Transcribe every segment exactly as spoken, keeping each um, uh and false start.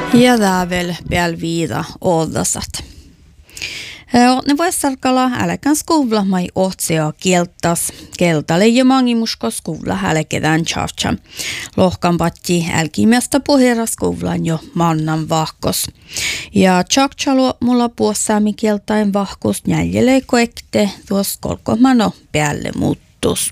Ja däävel pääl viida oodasat. Ne vois sarkalla älkän skuvla mai ohtsia kieltas. Keltalle jo mangimusko skuvla älkedän tjavtsa. Lohkan patti älkimestä pohjera skuvlan jo mannan vahkos. Ja tjavtsalu mulla puossäämi kieltain vahkos jäljelle koekte tuos kolkomano päälle muuttus.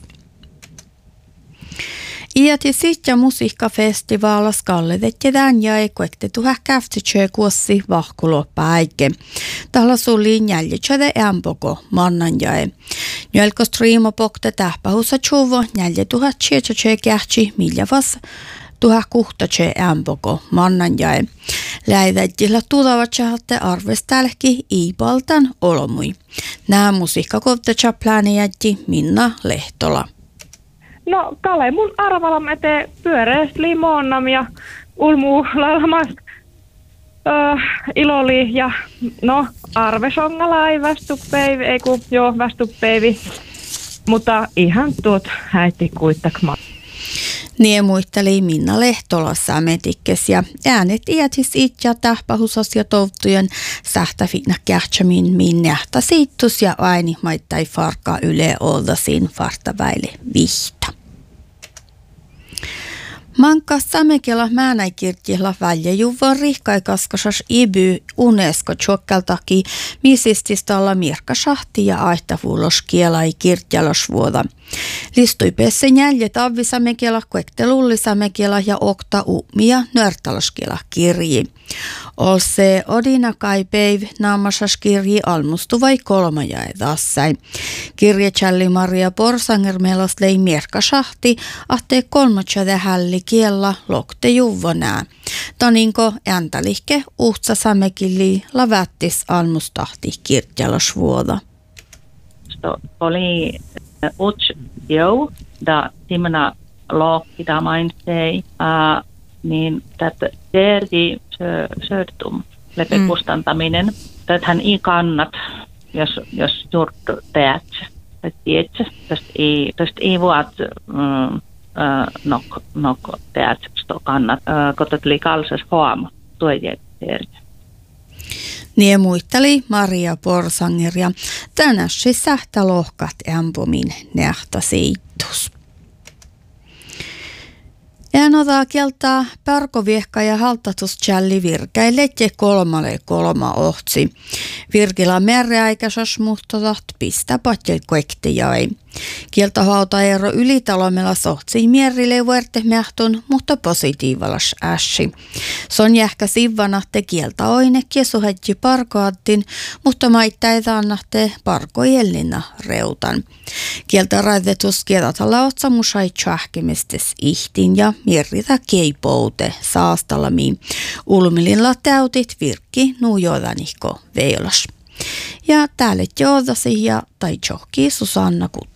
Iäti sitten musiikkafestivaalas kalletetään ja ei kuekte tuha käftitsee kuossi vahkuloppa äike. Tällä suliin jäljitsede ämpoko mannan jae. Njölko striimopokte tähpähussa tjuvo jälje tuha tjetsä kähtsi millä vas tuha kuhtatse ämpoko mannan jae. Läidäjillä tudavat chahatte arvestälki iipaltan olomui. Nää musiikkakovtetsa plääniätti Minna Lehtola. No, Kale, mun arvalam ete pyöreästi limonnam ja ulmuu laulamas öö, iloli ja no, arvesongala ei vastuppäivi, ei kun joo vastuppäivi, mutta ihan tuot häitti kuittakma. Nie muisteli Minna Lehtola saametikkes ja äänet iätis itse tähpähusas ja touttujen sähtäfinä kähtsämin minnähtä siittus ja aini maittai farka yle oldasin fartaväille vihta. Manka samekela määnäikirtjillä väljäjuvan rihkai kaskasas iby UNESCO tjokkeltaki misististalla mirkasahti ja aihtavuulos kielai kirtjalasvuoda. Listui pessen jäljet avvisamekela, kuektelullisamekela ja okta uumia nörtalaskela kirji. Olse odina kai päiv naamasas kirji almustuvai kolmajae tassain. Kirje Challi Maria Porsanger melas lei mirkasahti ahte kolmatsade hälli kiellä lokte juvonää. Taninko äntalihke uhtsa samekili lavattis almustahti kirtjalasvuoda. Oli uts jo, da timena lokki da mainitsei, niin tätä terdi söödtum lepekustantaminen. Tätähän ei kannat, jos, jos juurtu teät, tai tiedätkö, tästä ei, tästä ei vuot mm, nok, nok teät, sto kannat, kun tätä oli kalsas huoma, tuo ei terdi. Nie muisteli Maria Porsanger ja tänäsi sähtä lohkat ämpumin nähtä siittus. Enotaa kieltää pärkoviehka ja haltatuschalli virkäille ja kolmalle kolma ohtsi. Virkillä merreäikäsas muhtotat pistä patjel koekti jäi. Kieltä hautaero ylitalomella sohtsi mierrille vuerte mähtun, mutta positiivalas ässi. Son jähkä sivvanahte kieltä oinek ja suhetji parkoattin, mutta maittaita annahte parkojellinna reutan. Kieltä raidetus kietatalla otsamusai tjahkimistes ihtin ja mierritä keipoute saastalamiin. Ulmililla täytit virkki nuujodanihko veilas. Ja täällä joodasi ja tai johki Susanna Kut.